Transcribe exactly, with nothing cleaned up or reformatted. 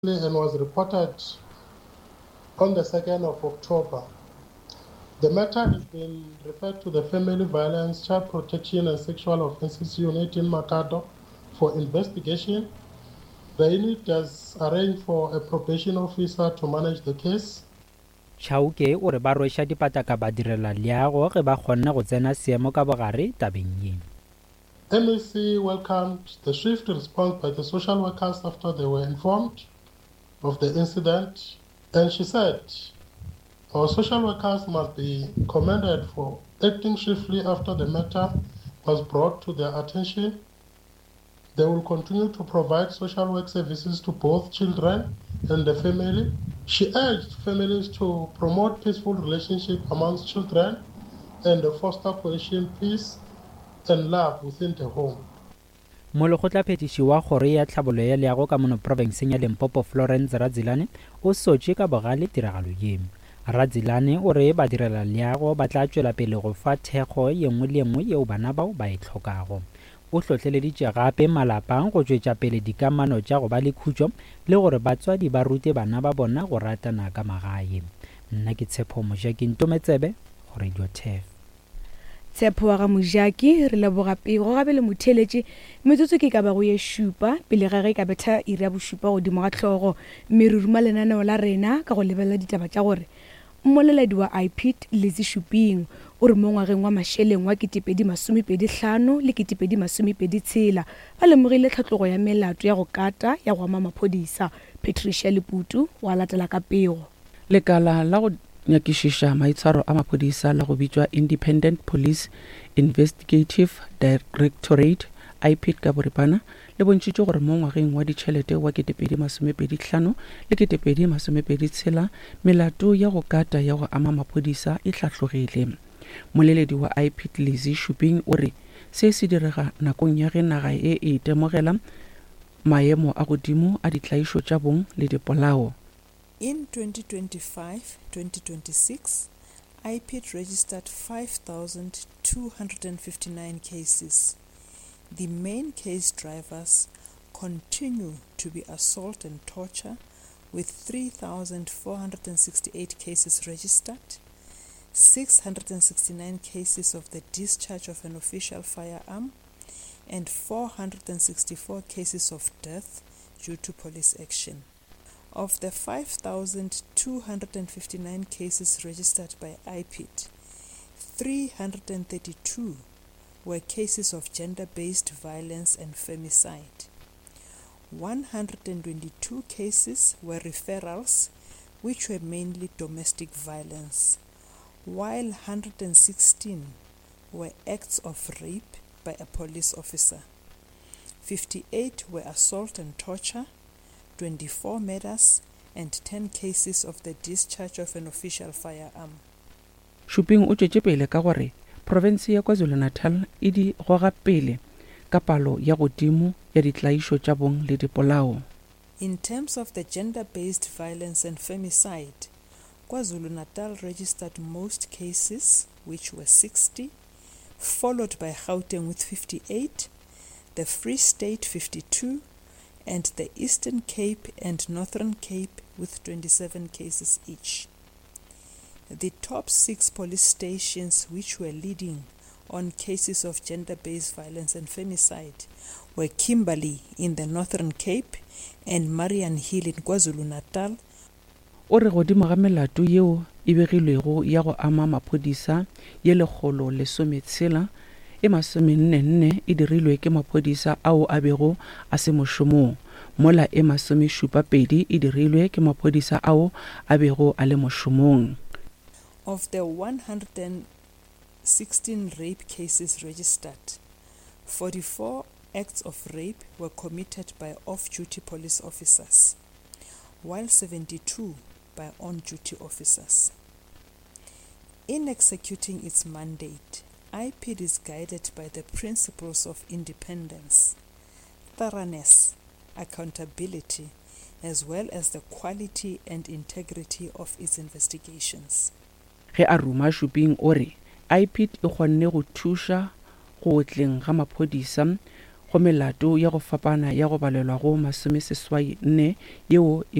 and was reported on the second of October. The matter has been referred to the Family Violence, Child Protection and Sexual Offences Unit in Makado for investigation. The unit has arranged for a probation officer to manage the case. Chauke o re ba rwesha dipataka ba direla leago ge ba kgonna go tsena seemo ka bogare tabeng ye. M E C welcomed the swift response by the social workers after they were informed of the incident, and she said, our social workers must be commended for acting swiftly after the matter was brought to their attention. They will continue to provide social work services to both children and the family. She urged families to promote peaceful relationships amongst children and foster cohesion, peace, and love within the home. Molekgotlaphethiši wa kgoro ya tlhabollo ya leago ka mono provinseng ya Limpopo Florence Radzilane o sotše ka bogale tiragalo ye. Radzilane o re ba direla leago ba tla tšwela pele go fa thekgo ye nngwe le ye nngwe yeo bana bao ba e hlokago. O hlohleleditše gape malapa go tšwetša pele dikamano tša go ba le khutšo le gore batswadi ba rute bana ba bona go ratana ka magae. Nna ke Tshepo Mojaki Ntometsebe go Radio Tef. Tshepo wa ga Mojaki re leboga pego gabe le motheletše metsotso ke ka ba go ye šupa pele ga ge ka betha iri ya bošupa godimo ga tlhogo mme re ruma lenaneo la rena ka go lebelela ditaba tša gore mmoleledi wa I P I D Lizzy Shuping o re mo ngwageng wa mašeleng wa ketepedi masomepedi hlano le ketepedi masomepedi tshela a lemogile tlhatlogo ya melato ya go kata ya go ama maphodisa. Patricia Leputu wa latela ka pego. Lekala la go nyakišiša maitshwaro a maphodisa la go bitšwa Independent Police Investigative Directorate I P I D ka boripana le bontšitše gore mo ngwageng wa ditšhelete wa ketepedi masomepedi hlano le ketepedi masomepedi tshela melato ya go kata ya go ama maphodisa e hlahlogile. Moleledi wa I P I D Lizzy Shuping o re se se direga nakong ya ge naga e e itemogela maemo a godimo a ditlaišo tša bong le dipolao. In twenty twenty-five twenty twenty-six, I P I D registered five thousand two hundred fifty-nine cases. The main case drivers continue to be assault and torture, with three thousand four hundred sixty-eight cases registered, six hundred sixty-nine cases of the discharge of an official firearm, and four hundred sixty-four cases of death due to police action. Of the five thousand two hundred fifty-nine cases registered by I P I D, three hundred thirty-two were cases of gender-based violence and femicide. one hundred twenty-two cases were referrals, which were mainly domestic violence, while one hundred sixteen were acts of rape by a police officer. fifty-eight were assault and torture, twenty-four murders, and ten cases of the discharge of an official firearm. Shuping o tšetše pele ka gore province ya KwaZulu-Natal e di goga pele ka palo ya godimo ya ditlaišo tša bong le dipolao. In terms of the gender-based violence and femicide, KwaZulu-Natal registered most cases, which were sixty, followed by Gauteng with fifty-eight, the Free State fifty-two, and the Eastern Cape and Northern Cape with twenty-seven cases each. The top six police stations which were leading on cases of gender-based violence and femicide were Kimberley in the Northern Cape and Marian Hill in KwaZulu-Natal. O re godimo ga melato yeo e begilwego ya go ama maphodisa ye lekgolo lesome tshela e masomenne e dirilwe ke maphodisa ao a bego a se mošomong, mola e masomešupapedi e dirilwe ke maphodisa ao a bego a le mošomong. Of the one hundred sixteen rape cases registered, forty-four acts of rape were committed by off-duty police officers, while seventy-two by on-duty officers. In executing its mandate, I P I D is guided by the principles of independence, thoroughness, accountability, as well as the quality and integrity of its investigations. Ge a ruma Shuping o re I P I D e kgonne go thuša go otleng ga maphodisa go melato ya go fapana ya go balelwa go masomeseswai nne yeo